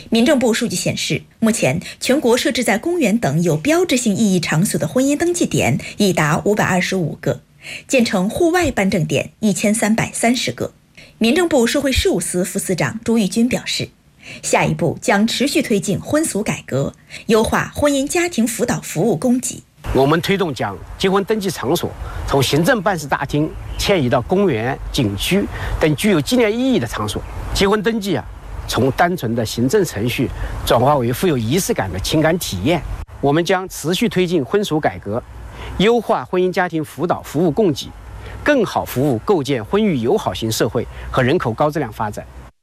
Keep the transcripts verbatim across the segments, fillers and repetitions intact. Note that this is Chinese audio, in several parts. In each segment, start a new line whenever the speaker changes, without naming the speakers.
民政部数据显示，目前全国设置在公园等有标志性意义场所的婚姻登记点已达五百二十五个，建成户外办证点一千三百三十个。民政部社会事务司副司长朱玉军表示，下一步将持续推进婚俗改革，优化婚姻家庭辅导服务供给。
我们推动将结婚登记场所从行政办事大厅迁移到公园、景区等具有纪念意义的场所。结婚登记啊，从单纯的行政程序转化为富有仪式感的情感体验。我们将持续推进婚俗改革，优化婚姻家庭辅导服务供给，更好服务构建婚育友好型社会和人口高质量发展。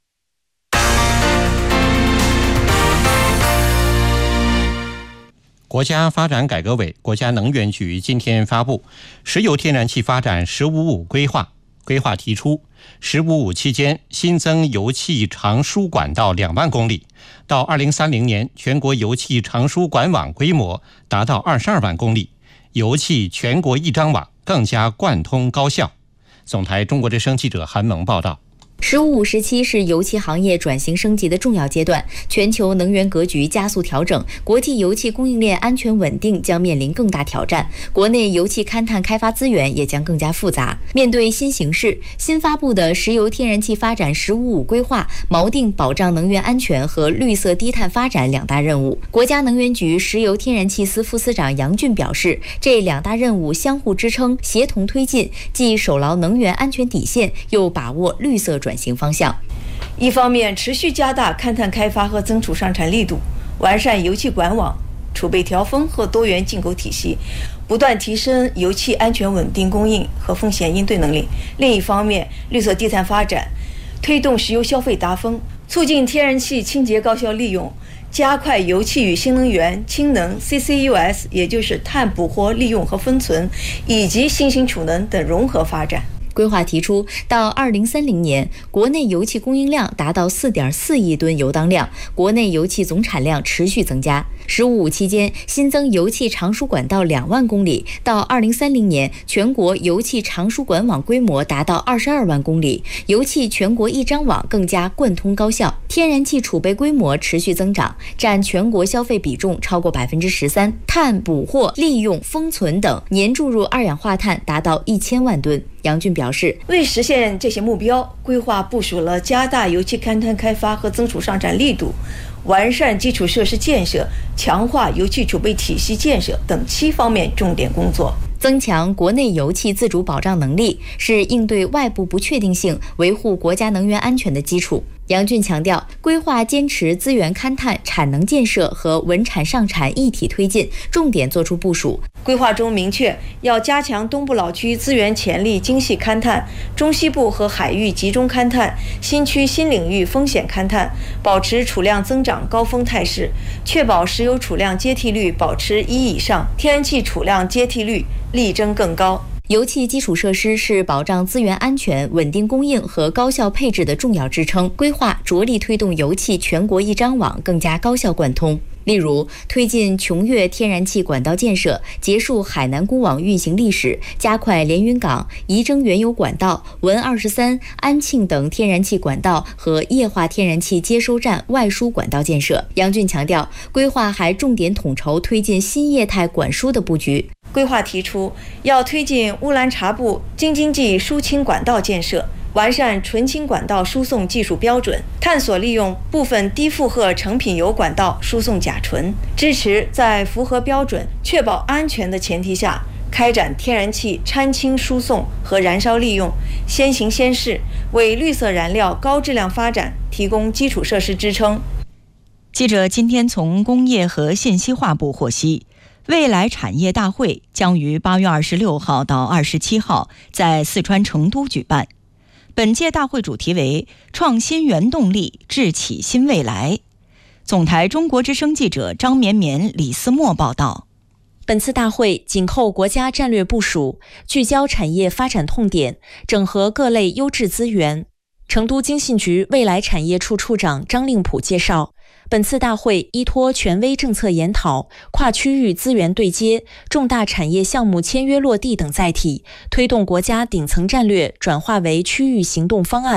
国家发展改革委、国家能源局今天发布石油天然气发展“十五五”规划。规划提出，“十五五”期间新增油气长输管道两万公里，到二零三零年，全国油气长输管网规模达到二十二万公里，油气全国一张网更加贯通高效。总台中国之声记者韩萌报道。
十五五时期是油气行业转型升级的重要阶段，全球能源格局加速调整，国际油气供应链安全稳定将面临更大挑战，国内油气勘探开发资源也将更加复杂。面对新形势，新发布的石油天然气发展“十五五”规划锚定保障能源安全和绿色低碳发展两大任务。国家能源局石油天然气司副司长杨俊表示，这两大任务相互支撑，协同推进，既守牢能源安全底线，又把握绿色转型方向。
一方面，持续加大勘探开发和增储上产力度，完善油气管网、储备调峰和多元进口体系，不断提升油气安全稳定供应和风险应对能力。另一方面，绿色低碳发展，推动石油消费达峰，促进天然气清洁高效利用，加快油气与新能源、氢能、C C U S， 也就是碳捕获、利用和封存，以及新型储能等融合发展。
规划提出，到二零三零年，国内油气供应量达到 四点四亿吨油当量，国内油气总产量持续增加。十五五期间新增油气长输管道两万公里，到二零三零年，全国油气长输管网规模达到二十二万公里，油气全国一张网更加贯通高效。天然气储备规模持续增长，占全国消费比重超过百分之十三，碳捕获、利用、封存等年注入二氧化碳达到一千万吨。杨俊表示，
为实现这些目标，规划部署了加大油气勘探开发和增储上产力度，完善基础设施建设，强化油气储备体系建设等七方面重点工作。
增强国内油气自主保障能力，是应对外部不确定性、维护国家能源安全的基础。杨俊强调，规划坚持资源勘探、产能建设和稳产上产一体推进，重点作出部署。
规划中明确，要加强东部老区资源潜力精细勘探，中西部和海域集中勘探，新区新领域风险勘探，保持储量增长高峰态势，确保石油储量接替率保持一以上，天然气储量接替率力争更高。
油气基础设施是保障资源安全、稳定供应和高效配置的重要支撑。规划着力推动油气全国一张网更加高效贯通。例如，推进琼岳天然气管道建设，结束海南孤网运行历史，加快连云港、仪征原油管道、文二十三、安庆等天然气管道和液化天然气接收站外输管道建设。杨俊强调，规划还重点统筹推进新业态管输的布局。
规划提出，要推进乌兰察布京津冀输氢管道建设，完善纯氢管道输送技术标准，探索利用部分低负荷成品油管道输送甲醇，支持在符合标准、确保安全的前提下，开展天然气掺氢输送和燃烧利用，先行先试，为绿色燃料高质量发展提供基础设施支撑。
记者今天从工业和信息化部获悉，未来产业大会将于八月二十六号到二十七号在四川成都举办。本届大会主题为创新原动力，智启新未来。总台中国之声记者张绵绵、李思墨报道。
本次大会紧扣国家战略部署，聚焦产业发展痛点，整合各类优质资源。成都经信局未来产业处处长张令普介绍，本次大会依托权威政策研讨、跨区域资源对接、重大产业项目签约落地等载体，推动国家顶层战略转化为区域行动方案，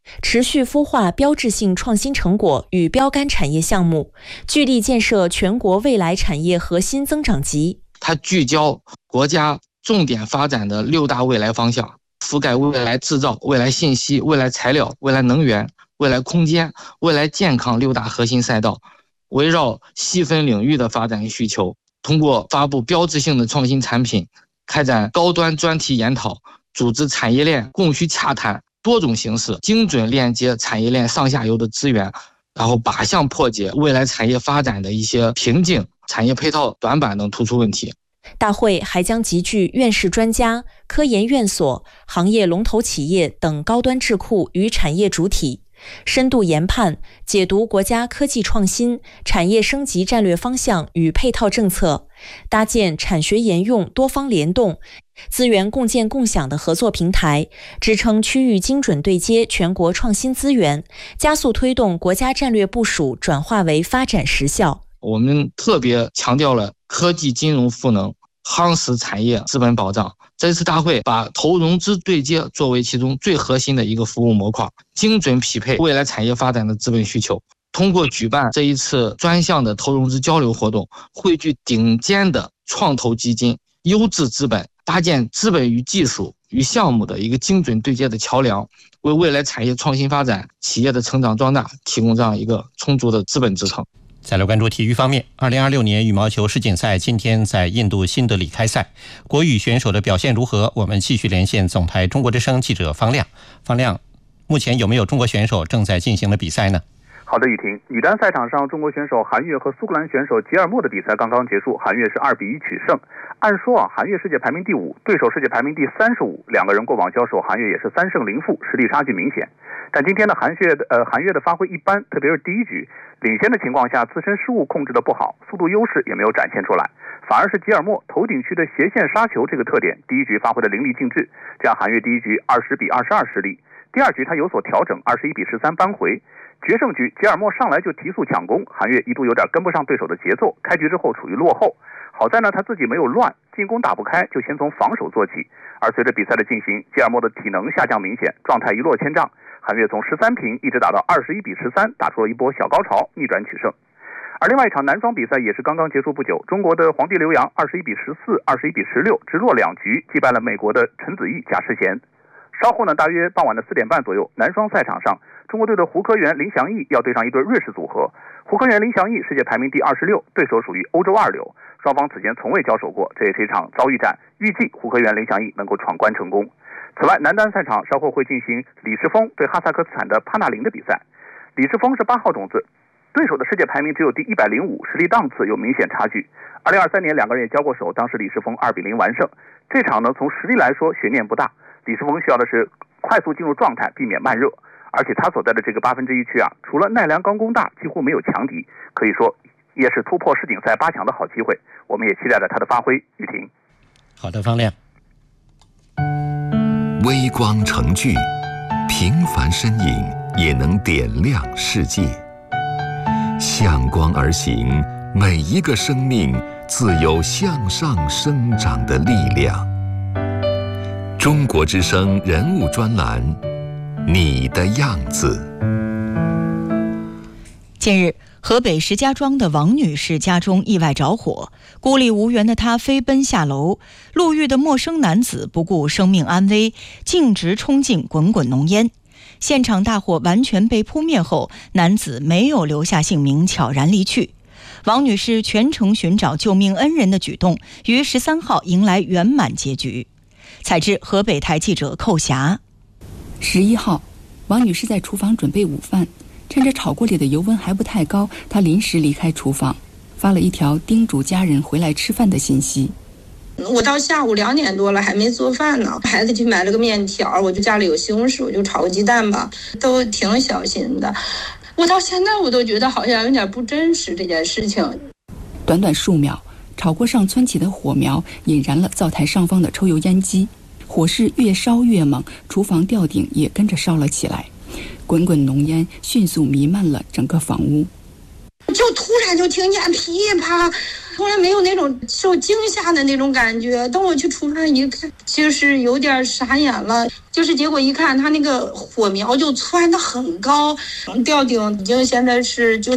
持续孵化标志性创新成果与标杆产业项目，聚力建设全国未来产业核心增长极。
它聚焦国家重点发展的六大未来方向，覆盖未来制造、未来信息、未来材料、未来能源、未来空间、未来健康六大核心赛道，围绕细分领域的发展需求，通过发布标志性的创新产品，开展高端专题研讨，组织产业链供需洽谈，多种形式精准链接产业链上下游的资源，然后靶向破解未来产业发展的一些瓶颈、产业配套短板等突出问题。
大会还将集聚院士专家、科研院所、行业龙头企业等高端智库与产业主体，深度研判解读国家科技创新、产业升级战略方向与配套政策，搭建产学研用多方联动、资源共建共享的合作平台，支撑区域精准对接全国创新资源，加速推动国家战略部署转化为发展实效。
我们特别强调了科技金融赋能，夯实产业资本保障。这次大会把投融资对接作为其中最核心的一个服务模块，精准匹配未来产业发展的资本需求。通过举办这一次专项的投融资交流活动，汇聚顶尖的创投基金、优质资本，搭建资本与技术与项目的一个精准对接的桥梁，为未来产业创新发展、企业的成长壮大提供这样一个充足的资本支撑。
再来关注体育方面，二零二六年羽毛球世锦赛今天在印度新德里开赛，国羽选手的表现如何？我们继续连线总台中国之声记者方亮。方亮，目前有没有中国选手正在进行的比赛呢？
好的，雨婷。女单赛场上，中国选手韩悦和苏格兰选手吉尔莫的比赛刚刚结束，韩悦是二比一取胜。按说啊，韩悦世界排名第五，对手世界排名第三十五，两个人过往交手，韩悦也是三胜零负，实力差距明显。但今天的韩悦的呃韩悦的发挥一般，特别是第一局领先的情况下，自身失误控制的不好，速度优势也没有展现出来，反而是吉尔莫头顶区的斜线杀球这个特点，第一局发挥的淋漓尽致，这样韩悦第一局二十比二十二失利。第二局他有所调整，二十一比十三扳回。决胜局吉尔莫上来就提速抢攻，韩悦一度有点跟不上对手的节奏，开局之后处于落后。好在呢他自己没有乱，进攻打不开就先从防守做起。而随着比赛的进行，吉尔莫的体能下降明显，状态一落千丈，韩悦从十三平一直打到二十一比十三，打出了一波小高潮，逆转取胜。而另外一场男双比赛也是刚刚结束不久，中国的黄帝刘洋二十一比十四、二十一比十六，直落两局击败了美国的陈子毅、贾世贤。稍后呢，大约傍晚的四点半左右，男双赛场上，中国队的胡科元、林祥义要对上一对瑞士组合。胡科元、林祥义世界排名第二十六，对手属于欧洲二流，双方此前从未交手过，这也是一场遭遇战，预计胡科元、林祥义能够闯关成功。此外，男单赛场稍后会进行李世峰对哈萨克斯坦的帕纳林的比赛。李世峰是八号种子，对手的世界排名只有第一百零五，实力档次有明显差距。二零二三年两个人也交过手，当时李世峰二比零完胜。这场呢，从实力来说悬念不大，李世峰需要的是快速进入状态，避免慢热。而且他所在的这个八分之一区啊，除了奈良钢工大，几乎没有强敌，可以说也是突破世锦赛八强的好机会。我们也期待着他的发挥。雨婷，
好的，方亮。
微光成炬，平凡身影也能点亮世界。向光而行，每一个生命自有向上生长的力量。中国之声人物专栏，你的样子。
近日，河北石家庄的王女士家中意外着火，孤立无援的她飞奔下楼，路遇的陌生男子不顾生命安危，径直冲进滚滚浓烟。现场大火完全被扑灭后，男子没有留下姓名，悄然离去。王女士全程寻找救命恩人的举动，于十三号迎来圆满结局。采自河北台记者寇霞。
十一号，王女士在厨房准备午饭，趁着炒锅里的油温还不太高，她临时离开厨房，发了一条叮嘱家人回来吃饭的信息。
我到下午两点多了还没做饭呢，孩子去买了个面条，我就家里有西红柿，我就炒个鸡蛋吧，都挺小心的。我到现在我都觉得好像有点不真实这件事情。
短短数秒，炒锅上蹿起的火苗引燃了灶台上方的抽油烟机，火势越烧越猛，厨房吊顶也跟着烧了起来，滚滚浓烟迅速弥漫了整个房屋。
就突然就听见噼啪， 从来没有那种受惊吓的那种感觉。等我去厨房一看，就是有点傻眼了，就是结果一看，它那个火苗就窜得很高，吊顶已经现在是就